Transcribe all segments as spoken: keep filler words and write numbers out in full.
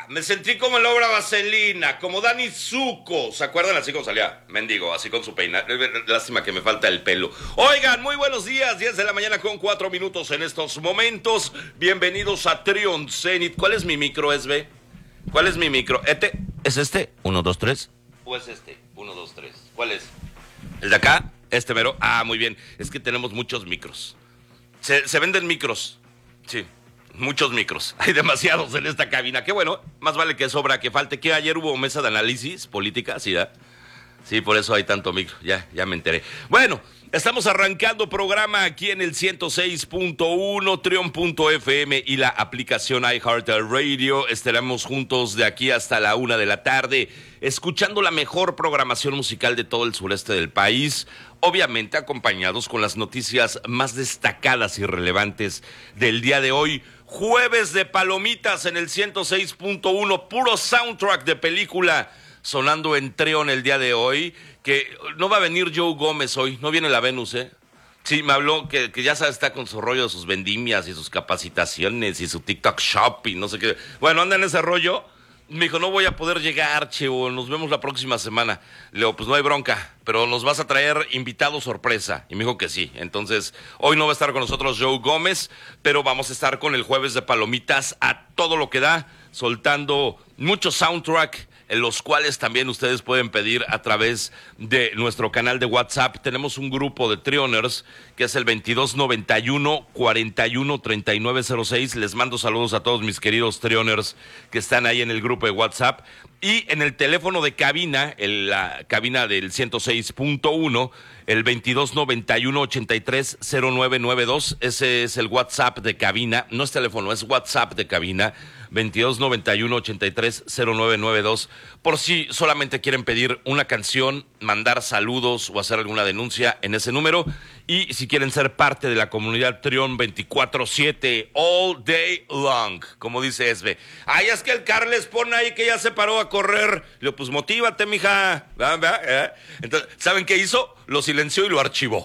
Me sentí como en la obra Vaselina, como Danny Zuko. ¿Se acuerdan? Así como salía, mendigo, así con su peinado. Lástima que me falta el pelo. Oigan, muy buenos días, diez de la mañana con cuatro minutos en estos momentos. Bienvenidos a Trion Zenith. ¿Cuál es mi micro, Esbe? ¿Cuál es mi micro? ¿Este? ¿Es este? ¿Uno, dos, tres? ¿O es este? Uno, dos, tres. ¿Cuál es? ¿El de acá? ¿Este mero? Ah, muy bien. Es que tenemos muchos micros. Se, se venden micros. Sí. Muchos micros, hay demasiados en esta cabina. Qué bueno, más vale que sobra que falte. Que ayer hubo mesa de análisis política, ¿sí? ¿da? Sí, por eso hay tanto micro, ya, ya me enteré. Bueno, estamos arrancando programa aquí en el ciento seis punto uno, Trion punto F M y la aplicación iHeartRadio. Estaremos juntos de aquí hasta la una de la tarde, escuchando la mejor programación musical de todo el sureste del país, obviamente acompañados con las noticias más destacadas y relevantes del día de hoy. Jueves de palomitas en el ciento seis punto uno, puro soundtrack de película sonando en Trion el día de hoy. Que no va a venir Joe Gómez hoy, no viene la Venus, ¿eh? Sí, me habló que, que ya sabe, está con su rollo de sus vendimias y sus capacitaciones y su TikTok Shop y no sé qué. Bueno, anda en ese rollo. Me dijo, no voy a poder llegar, Chevo, nos vemos la próxima semana. Le digo, pues no hay bronca, pero nos vas a traer invitado sorpresa. Y me dijo que sí. Entonces, hoy no va a estar con nosotros Joe Gómez, pero vamos a estar con el Jueves de Palomitas a todo lo que da, soltando mucho soundtrack, en los cuales también ustedes pueden pedir a través de nuestro canal de WhatsApp. Tenemos un grupo de Trioners que es el veintidós noventa y uno, cuarenta y uno, treinta y nueve cero seis. Les mando saludos a todos mis queridos Trioners que están ahí en el grupo de WhatsApp. Y en el teléfono de cabina, en la cabina del ciento seis punto uno, el veintidós noventa y uno, ochenta y tres cero nueve noventa y dos. Ese es el WhatsApp de cabina. No es teléfono, es WhatsApp de cabina. veintidós noventa y uno, ochenta y tres cero nueve noventa y dos. Por si solamente quieren pedir una canción, mandar saludos o hacer alguna denuncia en ese número. Y si quieren ser parte de la comunidad Trion veinticuatro siete, all day long, como dice Esbe. Ay, es que el Carles pone ahí que ya se paró a correr. Le digo, pues motívate, mija. ¿Va, va, eh? Entonces, ¿saben qué hizo? Lo silenció y lo archivó.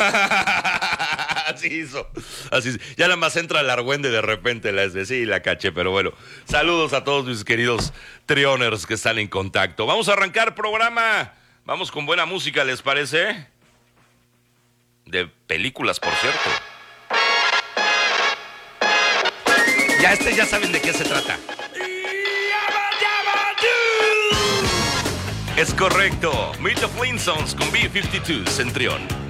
Así hizo. Así hizo. Ya nada más entra el argüende de repente la Esbe. Sí, la caché, pero bueno. Saludos a todos mis queridos Trioners que están en contacto. Vamos a arrancar programa. Vamos con buena música, ¿les parece? De películas, por cierto. Ya este ya saben de qué se trata. Es correcto. Meet the Flintstones con B cincuenta y dos en Trion.